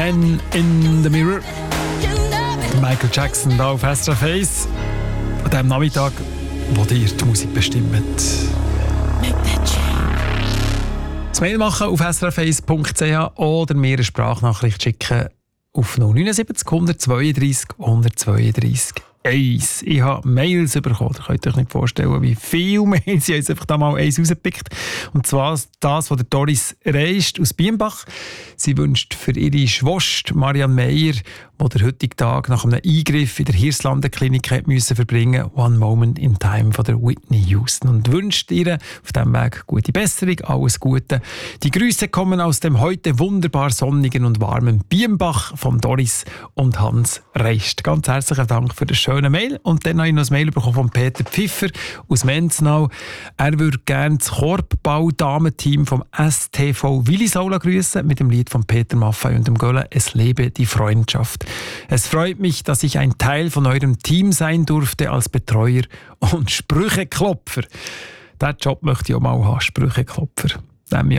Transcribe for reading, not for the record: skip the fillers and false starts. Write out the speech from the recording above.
Man in the Mirror. Michael Jackson da auf SRF 1. An diesem Nachmittag, wo dir die Musik bestimmt. Das Mail machen auf srf1.ch oder mir eine Sprachnachricht schicken auf 079 132 132 1. Ich habe Mails bekommen. Ihr könnt euch nicht vorstellen, wie viele Mails. Ich habe jetzt einfach da mal eins rausgepickt. Und zwar das von der Doris Reist aus Bienbach. Sie wünscht für ihre Schwester Marianne Meyer, die den heutigen Tag nach einem Eingriff in der Hirslanden-Klinik musste verbringen, «One Moment in Time» von der Whitney Houston. Und wünscht ihr auf diesem Weg gute Besserung, alles Gute. Die Grüße kommen aus dem heute wunderbar sonnigen und warmen Bienbach von Doris und Hans Reist. Ganz herzlichen Dank für das schöne Mail. Und dann habe ich noch ein Mail bekommen von Peter Pfiffer aus Menzenau. Er würde gerne das Korbbau-Damenteam vom STV Willisau grüßen mit dem Lied von Peter Maffay und dem Gölle «Es lebe die Freundschaft». Es freut mich, dass ich ein Teil von eurem Team sein durfte als Betreuer und Sprücheklopfer. Diesen Job möchte ich auch mal haben, Sprücheklopfer.